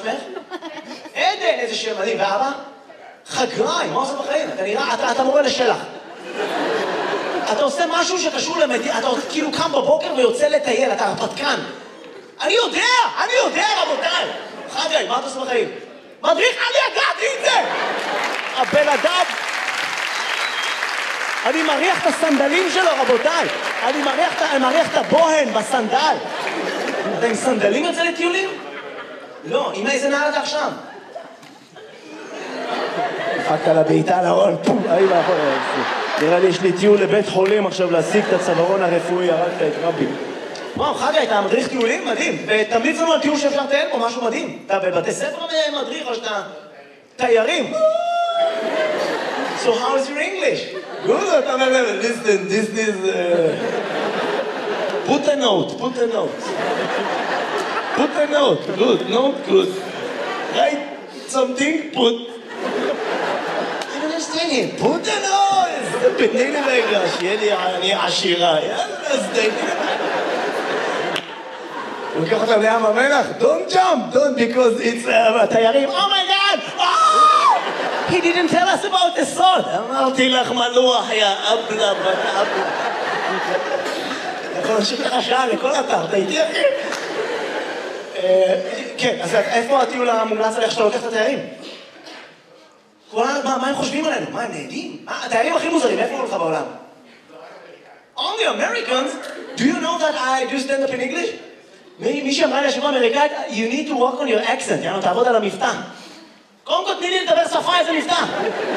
שמך? עדן, איזה שם מדהים. ואבא? חגריים, מה עושה בחיים? אתה נראה, אתה מורה לשלח. אתה עושה משהו שקשור למדינה, אתה כאילו קם בבוקר ויוצא לטייל, אתה הרפתקן. אני יודע, רבותיי. חגי, מה אתה עושה בחיים? מדריך, אני ידעתי את זה! הבן אדם... אני מריח את הסנדלים שלו, רבותיי. אני מריח את הבוהן בסנדל. אתה עם סנדלים יוצא לטיולים? לא, עם איזה נעל אתה עכשיו? דפקת לה בעיטה לארון, פום, נראה לי יש לי טיול לבית חולים עכשיו להשיג את הצווארון הרפואי, הרגת את רבי. וואו, חגי, אתה מדריך טיולים? מדהים. ותמליץ לנו על טיול שאפשר לטייל פה, משהו מדהים. אתה בבתי ספר מדריך או שאתה תיירים? So how is your English? Good, אתה אומר, listen, this is... Put a note. Put a note, good. Write something, put... I don't understand it. Put a note! תתני לי רגע, שיהיה לי אני עשירה. יאללה, אז תתני לי. הוא לוקח אותם לים המלח, don't jump, because it's... תיירים, oh my god! He didn't tell us about the salt. אמרתי לך מלוח, יא אבלה, בת אבלה. אתה יכול להמשיך לך שעה לכל אתר, אתה איתי אחי? כן, אז איפה הטיול המומלץ עליך שאתה לוקח את התיירים? מה הם חושבים עלינו? מה, הם נהדים? התיירים הכי מוזרים, איפה הולך בעולם? Only Americans? Do you know that I do stand up in English? מי שאמרה לי השבוע אמריקאית, you need to work on your accent, תעבוד על המבטא. קודם כל תני לי לדבר שפה, איזה מבטא.